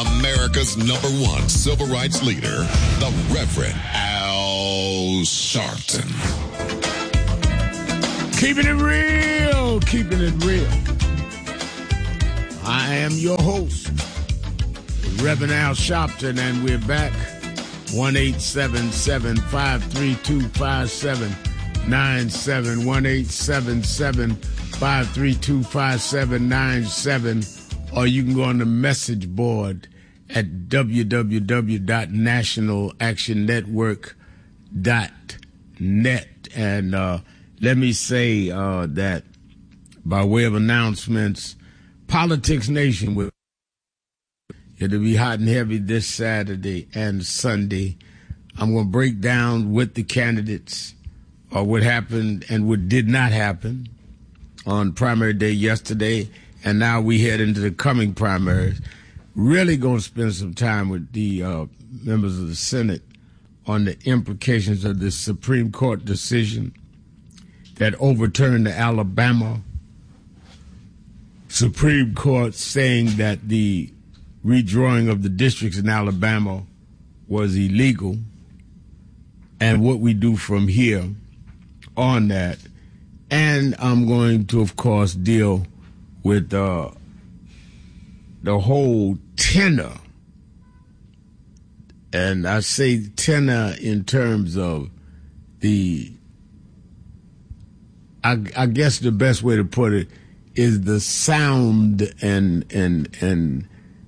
America's #1 civil rights leader, the Reverend Al Sharpton. Keeping it real, keeping it real. I am your host, Reverend Al Sharpton, and we're back. 1-877-532-5797, 1-877-532-5797, or you can go on the message board at www.nationalactionnetwork.net. And let me say that by way of announcements, Politics Nation it'll be hot and heavy this Saturday and Sunday. I'm going to break down with the candidates what happened and what did not happen on primary day yesterday, and now we head into the coming primaries. Really going to spend some time with the members of the Senate on the implications of this Supreme Court decision that overturned the Alabama Supreme Court, saying that the redrawing of the districts in Alabama was illegal, and what we do from here on that. And I'm going to, of course, deal with the whole tenor, and I say tenor in terms of I guess the best way to put it is the sound and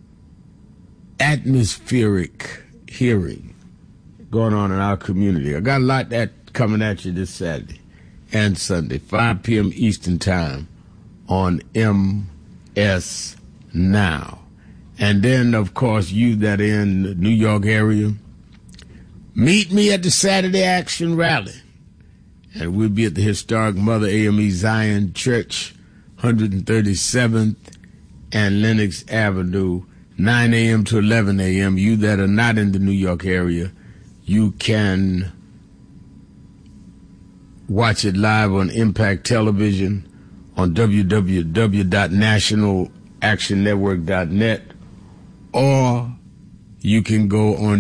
atmospheric hearing going on in our community. I got a lot that coming at you this Saturday and Sunday, 5 p.m. Eastern Time on MS Now. And then, of course, you that are in the New York area, meet me at the Saturday Action Rally. And we'll be at the historic Mother AME Zion Church, 137th and Lenox Avenue, 9 a.m. to 11 a.m. You that are not in the New York area, you can watch it live on Impact Television on www.nationalactionnetwork.net, or you can go on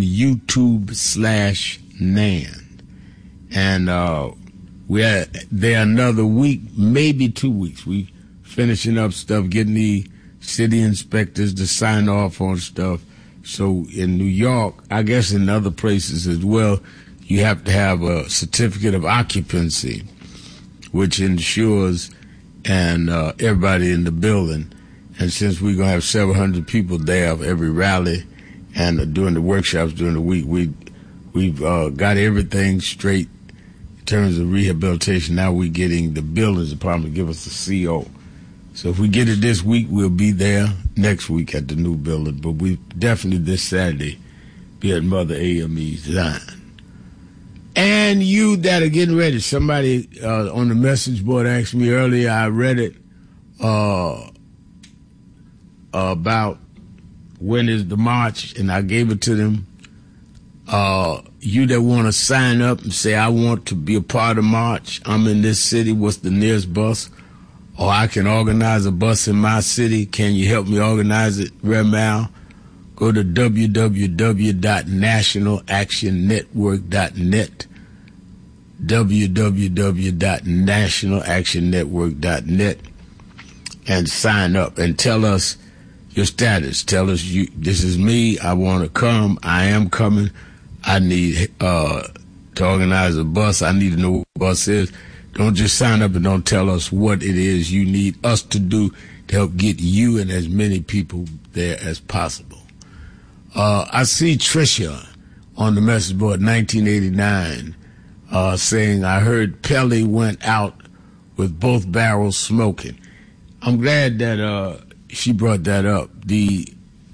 YouTube/NAN. And we're there another week, maybe 2 weeks. We finishing up stuff, getting the city inspectors to sign off on stuff. So in New York, I guess in other places as well, you have to have a certificate of occupancy, which ensures and everybody in the building. And since we're going to have several hundred people there of every rally and during the workshops during the week, we've got everything straight in terms of rehabilitation. Now we're getting the buildings department to give us the CO. So if we get it this week, we'll be there next week at the new building. But we definitely this Saturday be at Mother AME Zion. And you that are getting ready, somebody on the message board asked me earlier, I read it, about when is the march, and I gave it to them. You that want to sign up and say, I want to be a part of the march, I'm in this city, what's the nearest bus? Or I can organize a bus in my city. Can you help me organize it, Remal? Go to www.nationalactionnetwork.net, www.nationalactionnetwork.net, and sign up and tell us your status. Tell us this is me. I want to come. I am coming. I need to organize a bus. I need to know what the bus is. Don't just sign up and don't tell us what it is you need us to do to help get you and as many people there as possible. I see Tricia on the message board, 1989, saying, I heard Pelly went out with both barrels smoking. I'm glad that she brought that up. The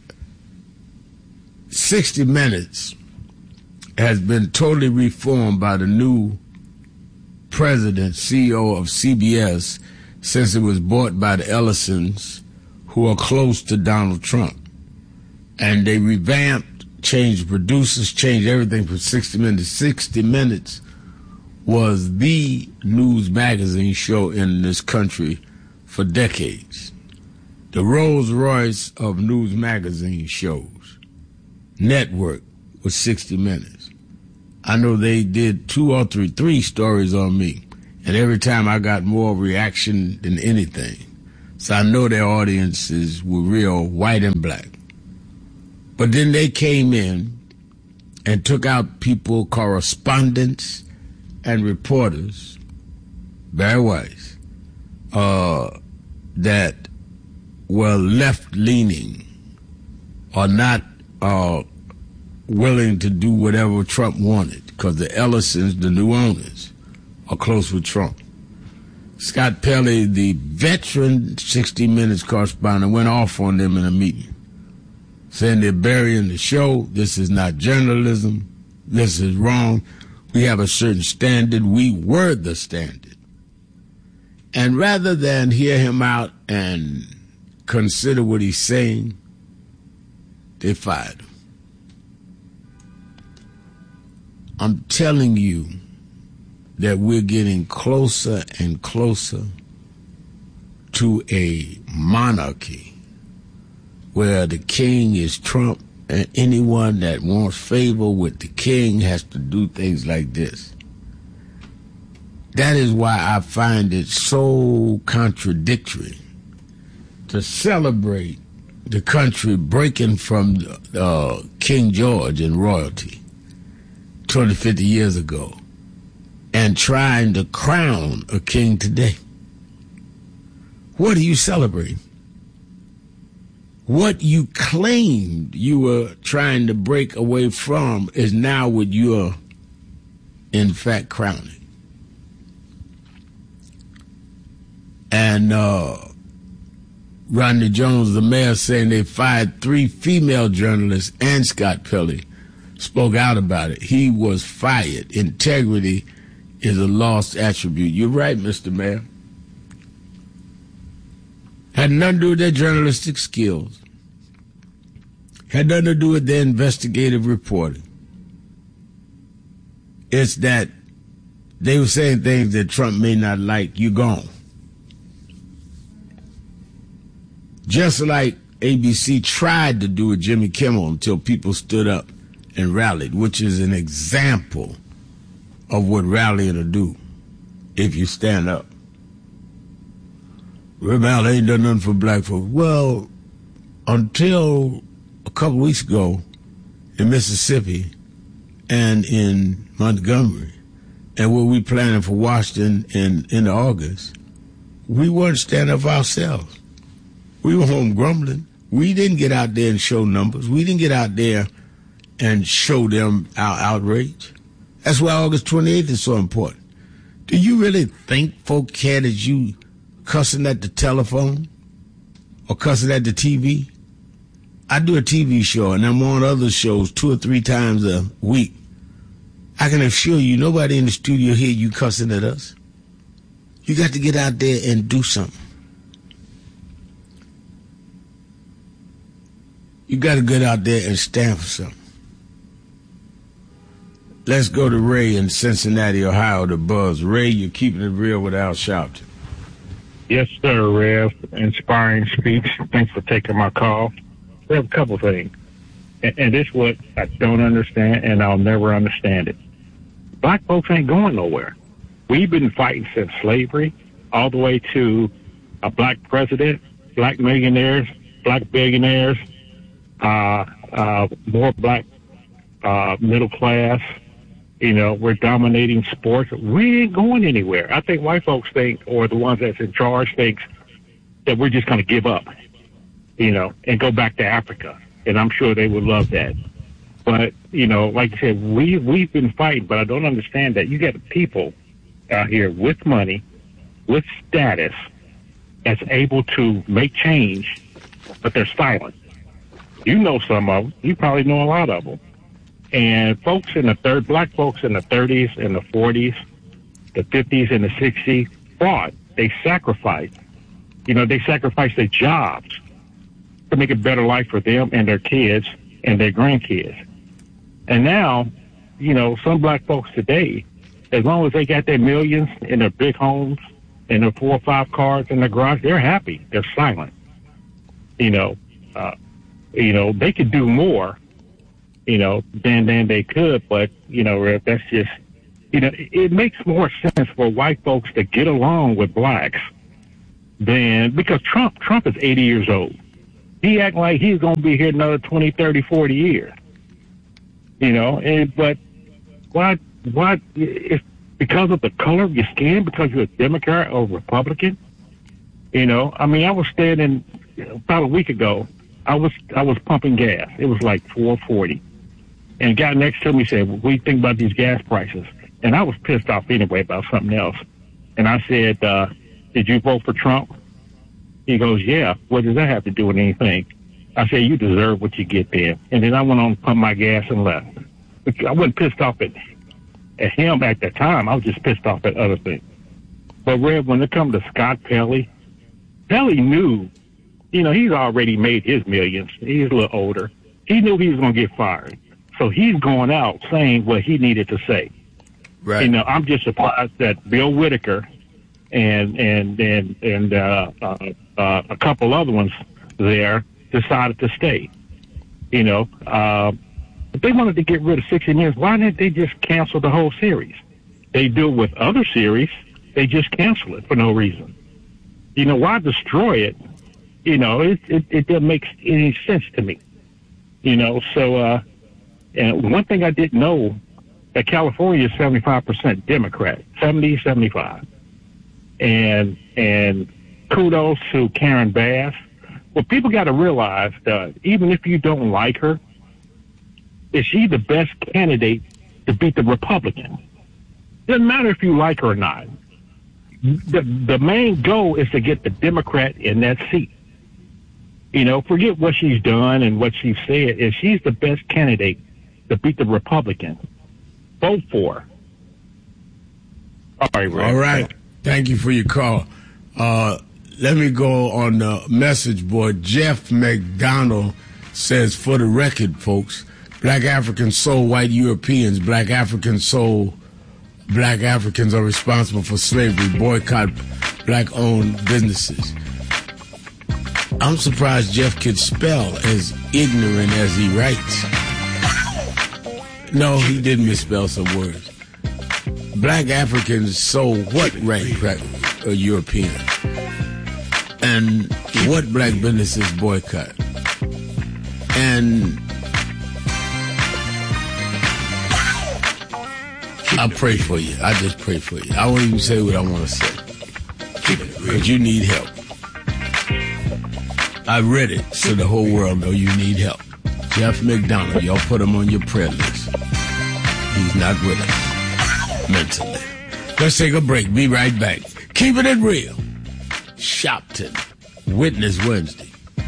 60 Minutes has been totally reformed by the new president, CEO of CBS, since it was bought by the Ellisons, who are close to Donald Trump. And they revamped, changed producers, changed everything from 60 Minutes. 60 Minutes was the news magazine show in this country for decades. the Rolls Royce of news magazine shows. Network was 60 Minutes. I know they did three stories on me, and every time I got more reaction than anything. So I know their audiences were real white and black. But then they came in and took out people, correspondents, and reporters, very wise, that were left-leaning or not willing to do whatever Trump wanted, because the Ellisons, the new owners, are close with Trump. Scott Pelley, the veteran 60 Minutes correspondent, went off on them in a meeting, saying they're burying the show. This is not journalism. This is wrong. We have a certain standard. We were the standard. And rather than hear him out and consider what he's saying, they fired him. I'm telling you that we're getting closer and closer to a monarchy where the king is Trump, and anyone that wants favor with the king has to do things like this. That is why I find it so contradictory to celebrate the country breaking from King George and royalty 20, 50 years ago and trying to crown a king today. What are you celebrating? What you claimed you were trying to break away from is now what you're, in fact, crowning. And Rodney Jones, the mayor, saying they fired 3 female journalists, and Scott Pelley spoke out about it. He was fired. Integrity is a lost attribute. You're right, Mr. Mayor. Had nothing to do with their journalistic skills. Had nothing to do with their investigative reporting. It's that they were saying things that Trump may not like. You gone. Just like ABC tried to do with Jimmy Kimmel until people stood up and rallied, which is an example of what rallying will do if you stand up. Rebel ain't done nothing for black folks. Well, until a couple weeks ago in Mississippi and in Montgomery, and what we planning for Washington in August, we weren't standing up for ourselves. We were home grumbling. We didn't get out there and show numbers. We didn't get out there and show them our outrage. That's why August 28th is so important. Do you really think folk care that you cussing at the telephone or cussing at the TV? I do a TV show, and I'm on other shows 2 or 3 times a week. I can assure you, nobody in the studio hear you cussing at us. You got to get out there and do something. You got to get out there and stand for something. Let's go to Ray in Cincinnati, Ohio, the Buzz. Ray, you're keeping it real with Al Sharpton. Yes, sir, Rev. Inspiring speech. Thanks for taking my call. We have a couple things. And this is what I don't understand, and I'll never understand it. Black folks ain't going nowhere. We've been fighting since slavery, all the way to a black president, black millionaires, black billionaires, more black middle class. You know, we're dominating sports. We ain't going anywhere. I think white folks think, or the ones that's in charge thinks, that we're just going to give up, you know, and go back to Africa. And I'm sure they would love that. But, you know, like I said, we've been fighting, but I don't understand that. You got people out here with money, with status, that's able to make change, but they're silent. You know some of them. You probably know a lot of them. And folks in the black folks in the 30s and the 40s, the 50s and the 60s fought. They sacrificed. You know, they sacrificed their jobs to make a better life for them and their kids and their grandkids. And now, you know, some black folks today, as long as they got their millions in their big homes and their 4 or 5 cars in their garage, they're happy. They're silent. they could do more, than they could, but, that's just, it makes more sense for white folks to get along with blacks because Trump is 80 years old. He act like he's going to be here another 20, 30, 40 years, but why, if because of the color of your skin, because you're a Democrat or Republican, I was standing about a week ago, I was pumping gas. It was like $4.40. And the guy next to me said, "What do you think about these gas prices?" And I was pissed off anyway about something else. And I said, "Did you vote for Trump?" He goes, "Yeah." "What does that have to do with anything?" I said, "You deserve what you get there." And then I went on to pump my gas and left. I wasn't pissed off at him at the time. I was just pissed off at other things. But Red, when it comes to Scott Pelley knew, he's already made his millions. He's a little older. He knew he was going to get fired. So he's going out saying what he needed to say. Right. I'm just surprised that Bill Whitaker and a couple other ones there decided to stay. If they wanted to get rid of 60 Minutes, why didn't they just cancel the whole series? They do it with other series. They just cancel it for no reason. Why destroy it? It doesn't make any sense to me. So, and one thing I didn't know, that California is 75% Democrat, 75. And kudos to Karen Bass. Well, people got to realize that even if you don't like her, is she the best candidate to beat the Republican? Doesn't matter if you like her or not. The main goal is to get the Democrat in that seat. Forget what she's done and what she's said. If she's the best candidate to beat the Republican, vote for her. All right, Ray. All right. Thank you for your call. Let me go on the message board. Jeff McDonald says, for the record, folks, Black Africans sold white Europeans. Black Africans are responsible for slavery. Boycott black-owned businesses. I'm surprised Jeff could spell as ignorant as he writes. No, he did misspell some words. Black Africans sold what European? And what black businesses boycott? And I pray for you. I just pray for you. I won't even say what I want to say. Because you need help. I read it so the whole world know you need help. Jeff McDonald, y'all put him on your prayer list. He's not with us mentally. Let's take a break. Be right back. Keeping it real. Shopton. Witness Wednesday.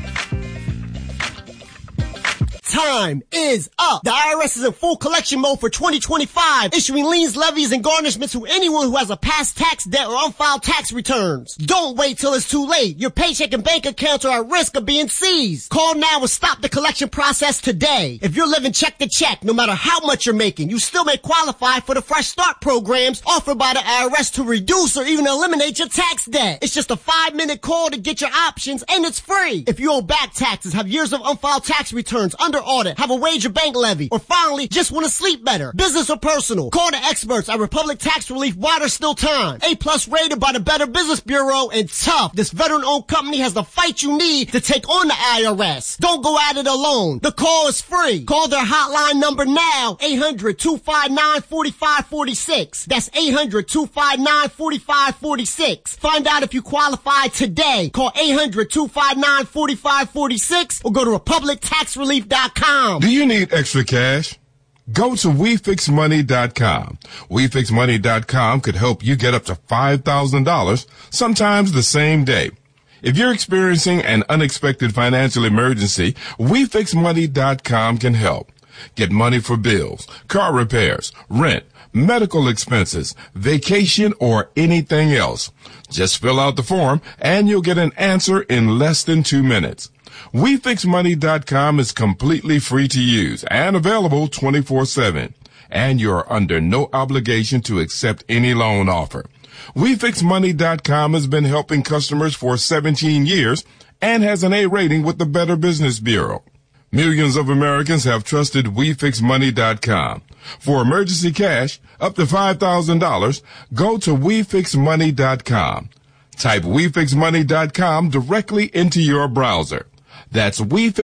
Time is up. The IRS is in full collection mode for 2025, issuing liens, levies, and garnishments to anyone who has a past tax debt or unfiled tax returns. Don't wait till it's too late. Your paycheck and bank accounts are at risk of being seized. Call now and stop the collection process today. If you're living check to check, no matter how much you're making, you still may qualify for the Fresh Start programs offered by the IRS to reduce or even eliminate your tax debt. It's just a 5-minute call to get your options, and it's free. If you owe back taxes, have years of unfiled tax returns, under audit, have a wage or bank levy, or finally just want to sleep better, business or personal, call the experts at Republic Tax Relief while there's still time. A+ rated by the Better Business Bureau, and tough. This veteran-owned company has the fight you need to take on the IRS. Don't go at it alone. The call is free. Call their hotline number now, 800-259-4546. That's 800-259-4546. Find out if you qualify today. Call 800-259-4546 or go to republictaxrelief.com. Do you need extra cash? Go to WeFixMoney.com. WeFixMoney.com could help you get up to $5,000, sometimes the same day. If you're experiencing an unexpected financial emergency, WeFixMoney.com can help. Get money for bills, car repairs, rent, medical expenses, vacation, or anything else. Just fill out the form and you'll get an answer in less than 2 minutes. WeFixMoney.com is completely free to use and available 24/7. And you're under no obligation to accept any loan offer. WeFixMoney.com has been helping customers for 17 years, and has an A rating with the Better Business Bureau. Millions of Americans have trusted WeFixMoney.com. For emergency cash up to $5,000, go to WeFixMoney.com. Type WeFixMoney.com directly into your browser. That's WeFixMoney.com.